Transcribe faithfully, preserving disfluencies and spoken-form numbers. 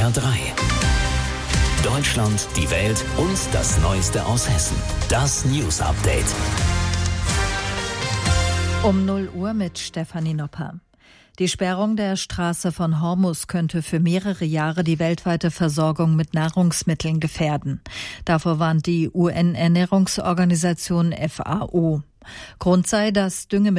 R drei. Deutschland, die Welt und das Neueste aus Hessen. Das News Update. Um null Uhr mit Stefanie Nopper. Die Sperrung der Straße von Hormuz könnte für mehrere Jahre die weltweite Versorgung mit Nahrungsmitteln gefährden. Davor warnt die U N-Ernährungsorganisation F A O. Grund sei, dass Düngemittel